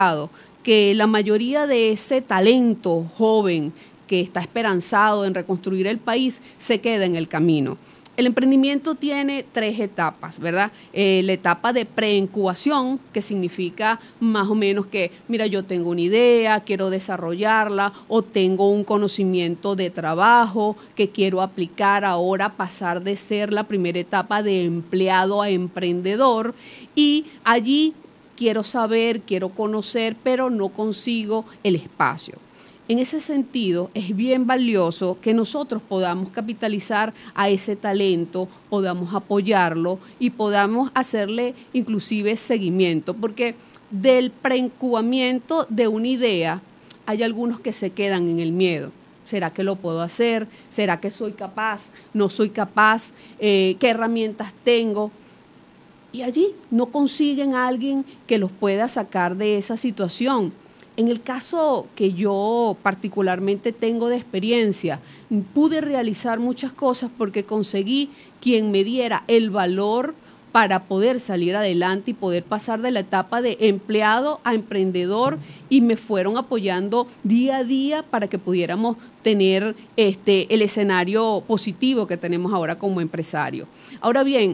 que la mayoría de ese talento joven que está esperanzado en reconstruir el país se queda en el camino. El emprendimiento tiene 3 etapas, ¿verdad? La etapa de preincubación, que significa más o menos que, mira, yo tengo una idea, quiero desarrollarla, o tengo un conocimiento de trabajo que quiero aplicar ahora, pasar de ser la primera etapa de empleado a emprendedor, y allí quiero saber, quiero conocer, pero no consigo el espacio. En ese sentido, es bien valioso que nosotros podamos capitalizar a ese talento, podamos apoyarlo y podamos hacerle inclusive seguimiento, porque del preincubamiento de una idea hay algunos que se quedan en el miedo. ¿Será que lo puedo hacer? ¿Será que soy capaz? ¿No soy capaz? ¿Qué herramientas tengo? Y allí no consiguen a alguien que los pueda sacar de esa situación. En el caso que yo particularmente tengo de experiencia, pude realizar muchas cosas porque conseguí quien me diera el valor para poder salir adelante y poder pasar de la etapa de empleado a emprendedor, y me fueron apoyando día a día para que pudiéramos tener el escenario positivo que tenemos ahora como empresario. Ahora bien,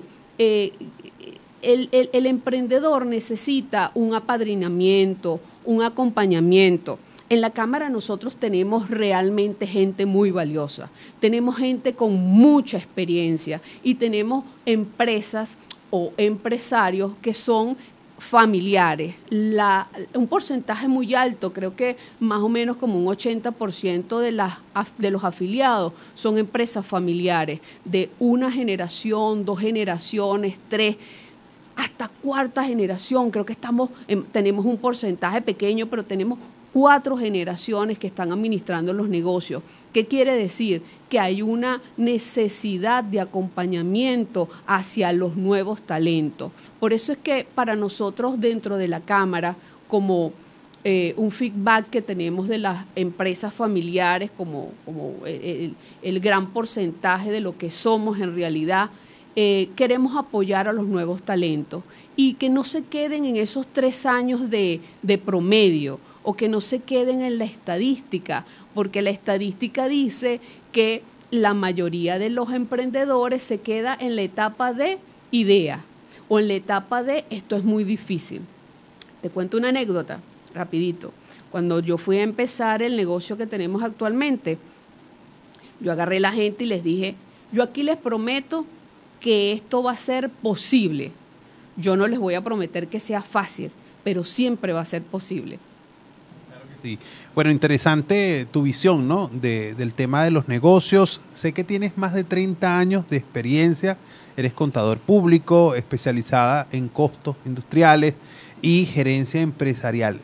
el emprendedor necesita un apadrinamiento, un acompañamiento. En la Cámara nosotros tenemos realmente gente muy valiosa, tenemos gente con mucha experiencia y tenemos empresas o empresarios que son familiares. Un porcentaje muy alto, creo que más o menos como un 80% de los afiliados son empresas familiares, de una generación, 2 generaciones, 3, hasta 4ª generación. Creo que tenemos un porcentaje pequeño, pero tenemos 4 generaciones que están administrando los negocios. ¿Qué quiere decir? Que hay una necesidad de acompañamiento hacia los nuevos talentos. Por eso es que para nosotros dentro de la Cámara, como un feedback que tenemos de las empresas familiares, como el gran porcentaje de lo que somos en realidad, queremos apoyar a los nuevos talentos y que no se queden en esos 3 años de promedio, o que no se queden en la estadística, porque la estadística dice que la mayoría de los emprendedores se queda en la etapa de idea o en la etapa de esto es muy difícil. Te cuento una anécdota, rapidito. Cuando yo fui a empezar el negocio que tenemos actualmente, yo agarré a la gente y les dije, yo aquí les prometo que esto va a ser posible. Yo no les voy a prometer que sea fácil, pero siempre va a ser posible. Claro que sí. Bueno, interesante tu visión, ¿no? Del tema de los negocios. Sé que tienes más de 30 años de experiencia, eres contador público, especializada en costos industriales y gerencia empresarial.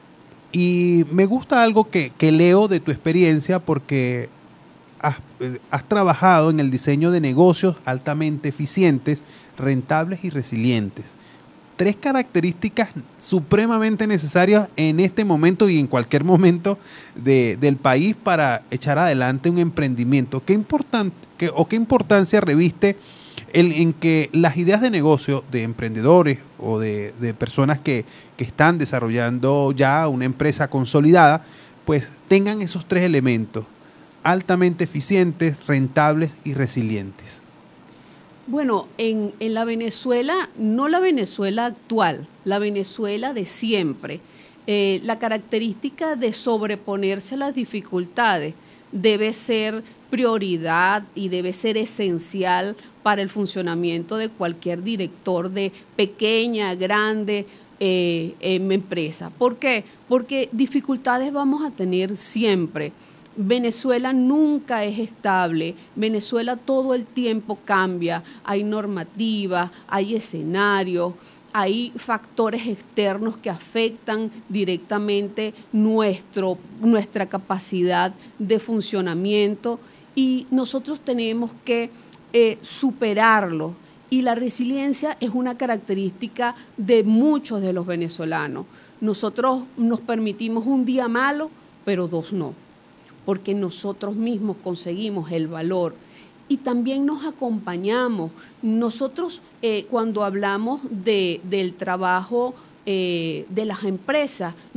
Y me gusta algo que leo de tu experiencia porque has trabajado en el diseño de negocios altamente eficientes, rentables y resilientes. 3 características supremamente necesarias en este momento y en cualquier momento del país para echar adelante un emprendimiento. ¿Qué importancia reviste en que las ideas de negocio de emprendedores o de personas que están desarrollando ya una empresa consolidada, pues tengan esos 3 elementos: altamente eficientes, rentables y resilientes? Bueno, en la Venezuela, no la Venezuela actual, la Venezuela de siempre, la característica de sobreponerse a las dificultades debe ser prioridad y debe ser esencial para el funcionamiento de cualquier director de pequeña, grande empresa. ¿Por qué? Porque dificultades vamos a tener siempre. Venezuela nunca es estable, Venezuela todo el tiempo cambia, hay normativas, hay escenarios, hay factores externos que afectan directamente nuestra capacidad de funcionamiento, y nosotros tenemos que superarlo. Y la resiliencia es una característica de muchos de los venezolanos. Nosotros nos permitimos un día malo, pero 2 no, porque nosotros mismos conseguimos el valor y también nos acompañamos. Nosotros cuando hablamos del trabajo de las empresas